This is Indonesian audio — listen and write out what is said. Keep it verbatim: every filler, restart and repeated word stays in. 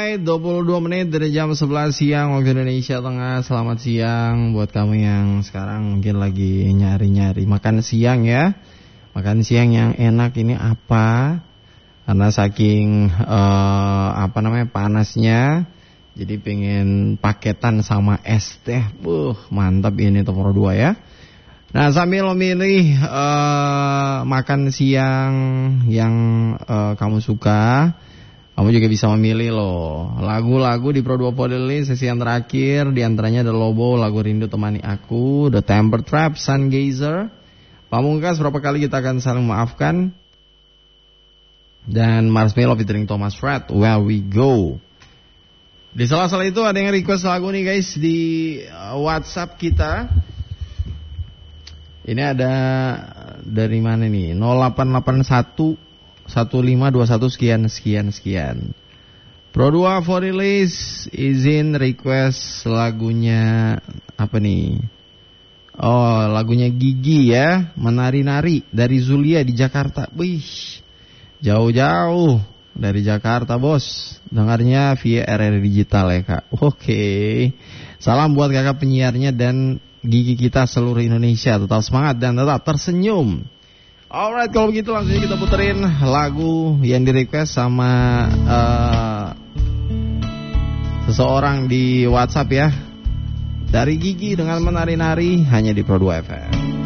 Alright, dua puluh dua menit dari jam sebelas siang waktu Indonesia Tengah. Selamat siang buat kamu yang sekarang mungkin lagi nyari-nyari makan siang ya. Makan siang yang enak ini apa? Karena saking uh, apa namanya panasnya, jadi pengen paketan sama es teh. Buh, mantap ini nomor dua ya. Nah, sambil memilih uh, makan siang yang uh, kamu suka, kamu juga bisa memilih loh lagu-lagu di Pro dua Playlist sesi yang terakhir. Di antaranya ada Lobo, lagu Rindu Temani Aku, The Temper Trap, Sun Gazer, Pamungkas, Berapa Kali Kita Akan Saling Maafkan, dan Marshmello featuring Thomas Fred, Where We Go. Di sela-sela itu ada yang request lagu nih guys di uh, WhatsApp kita. Ini ada dari mana nih? nol delapan delapan satu satu lima dua satu sekian sekian sekian. Pro dua for release izin request lagunya apa nih? Oh, lagunya Gigi ya, Menari-nari dari Zulia di Jakarta. Wih, jauh-jauh dari Jakarta bos. Dengarnya via R R Digital ya kak. Oke, salam buat kakak penyiarnya dan Gigi kita seluruh Indonesia. Tetap semangat dan tetap tersenyum. Alright, kalau begitu langsung kita puterin lagu yang di request sama uh, seseorang di WhatsApp ya. Dari Gigi dengan Menari-nari hanya di Pro dua F M.